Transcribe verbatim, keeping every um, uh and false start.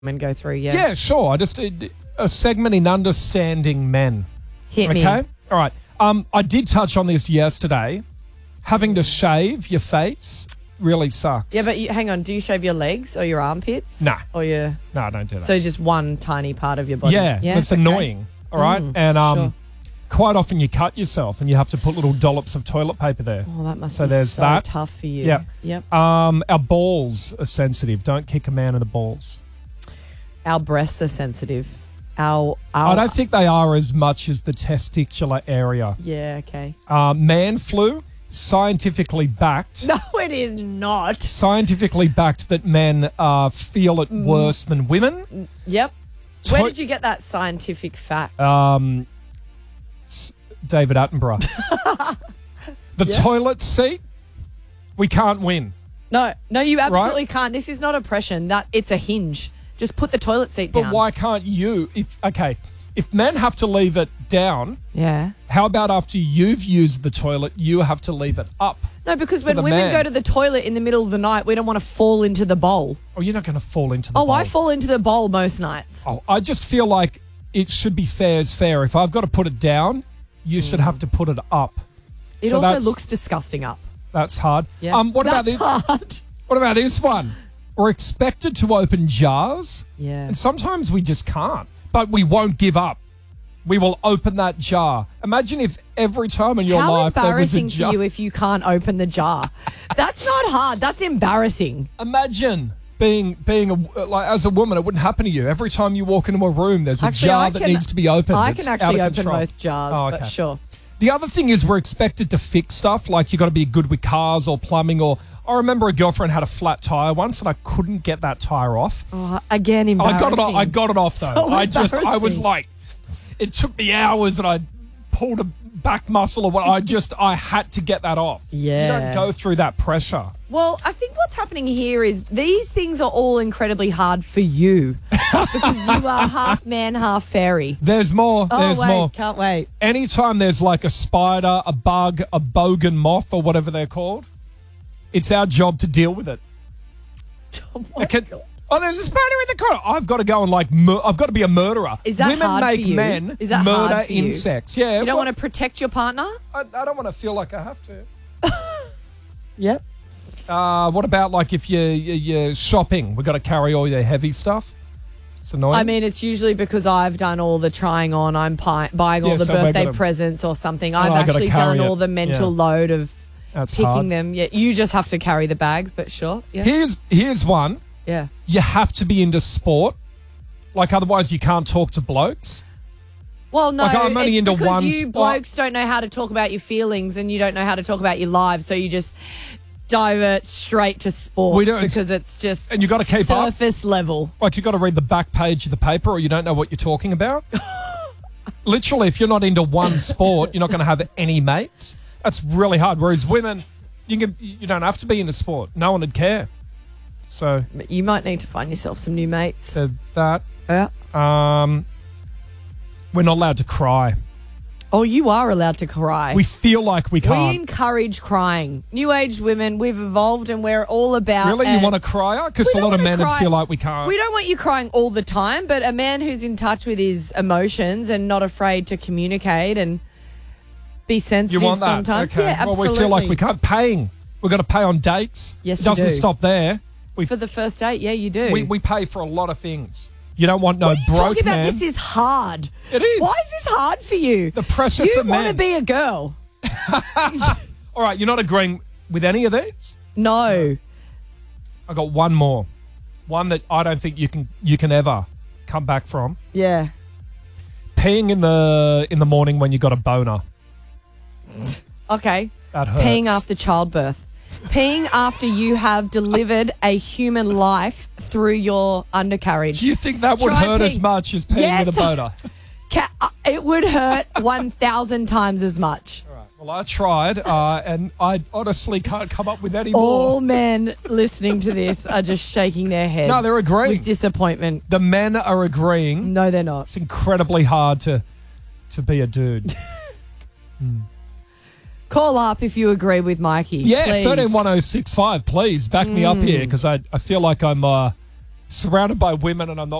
and go through, yeah. Yeah, sure. I just did a segment in understanding men. Hit okay? me. Okay? All right. Um, I did touch on this yesterday. Having to shave your face really sucks. Yeah, but you, hang on. Do you shave your legs or your armpits? Nah. Or your... No, I don't do that. So just one tiny part of your body? yeah, yeah? it's Okay. annoying. All right? Mm, and um, sure. quite often you cut yourself and you have to put little dollops of toilet paper there. Oh, that must So be there's so that. tough for you. Yeah. Yep. Um, our balls are sensitive. Don't kick a man in the balls. Our breasts are sensitive. Our, our I don't think they are as much as the testicular area. Yeah, okay. Uh, man flu, scientifically backed. No, it is not. Scientifically backed that men uh, feel it Mm. worse than women. Yep. To- Where did you get that scientific fact? Um, s- David Attenborough. the Yeah. toilet seat, we can't win. no, no, you absolutely can't. This is not oppression. That it's a hinge. Just put the toilet seat But down. why can't you? If okay, if men have to leave it down, Yeah. how about after you've used the toilet, you have to leave it up? No, because when the women man. go to the toilet in the middle of the night, we don't want to fall into the bowl. Oh, you're not going to fall into the Oh, bowl. I fall into the bowl most nights. Oh, I just feel like it should be fair as fair. If I've got to put it down, you should have to put it up. It So also that's- looks disgusting up. That's hard. Yeah. Um, what about That's this? hard. What about this one? We're expected to open jars, Yeah. and sometimes we just can't. But we won't give up. We will open that jar. Imagine if every time in your How life there was a embarrassing jar. for you if you can't open the jar. That's not hard. That's embarrassing. Imagine being being a, like as a woman, it wouldn't happen to you. Every time you walk into a room, there's a Actually, jar I that can- needs to be opened. I It's can out actually of open control. both jars, Oh, but okay. sure. The other thing is we're expected to fix stuff. Like you got to be good with cars or plumbing. Or I remember a girlfriend had a flat tire once, and I couldn't get that tire off. Oh, again, I embarrassing. got it off. I got it off though. So I just I was embarrassing. like, it took me hours, and I pulled a back muscle or what. I just I had to get that off. Yeah. You don't go through that pressure. Well, I think what's happening here is these things are all incredibly hard for you because you are half man, half fairy. There's more. Oh, There's wait, more. can't wait. Anytime there's like a spider, a bug, a bogan moth, or whatever they're called, it's our job to deal with it. Oh, my It can- God. oh, there's a spider in the corner. I've got to go and like, mur- I've got to be a murderer. Is that Women hard for make you? men Is that murder hard for you? insects. Yeah. You don't well, want to protect your partner? I, I don't want to feel like I have to. Yep. Uh, what about like if you're, you're, you're shopping? We've got to carry all your heavy stuff. It's annoying. I mean, it's usually because I've done all the trying on, I'm pi- buying all Yeah, the so we're birthday gonna- presents or something. I've I gotta actually carry done it. all the mental Yeah. load of That's picking hard. them. Yeah, you just have to carry the bags, but sure. Yeah. Here's here's one. yeah. You have to be into sport. Like otherwise you can't talk to blokes. Well, no, Like, I'm only it's into because one you sport. blokes don't know how to talk about your feelings and you don't know how to talk about your lives, so you just divert straight to sports We don't- because it's just And you gotta keep up. surface level. Like you got to read the back page of the paper, or you don't know what you're talking about. Literally, if you're not into one sport, you're not going to have any mates. That's really hard. Whereas women, you can you don't have to be into sport. No one would care. So You might need to find yourself some new mates. said that. Yeah. Um, we're not allowed to cry. Oh, you are allowed to cry. We feel like we We can't. encourage crying. New age women, we've evolved and we're all about. Really, you uh, want to cry? Because we a don't lot of wanna men would cry. feel like we can't. We don't want you crying all the time, but a man who's in touch with his emotions and not afraid to communicate and be sensitive You want that? sometimes. Okay. Yeah, absolutely. Well, we feel like we can't. Paying. We've got to pay on dates. Yes, it you doesn't do. stop there. We, For the first date, yeah, you do. we we pay for a lot of things. You don't want no what are you broke talking about? man. This is hard. It is. Why is this hard for you? The pressure you for want to men. be a girl. All right, you're not agreeing with any of these? No. I got one more. One that I don't think you can you can ever come back from. Yeah. Peeing in the in the morning when you got a boner. Okay. That hurts. Peeing after childbirth. Peeing after you have delivered a human life through your undercarriage. Do you think that would Try hurt peeing. as much as peeing Yes. with a boner? Ca- uh, it would hurt one thousand times as much. All right. Well, I tried, uh, and I honestly can't come up with any All more. men listening to this are just shaking their heads. No, they're agreeing. With disappointment. The men are agreeing. No, they're not. It's incredibly hard to to be a dude. Call up if you agree with Mikey. Yeah, please. thirteen one oh six five. Please back me up here because I I feel like I'm uh, surrounded by women and I'm not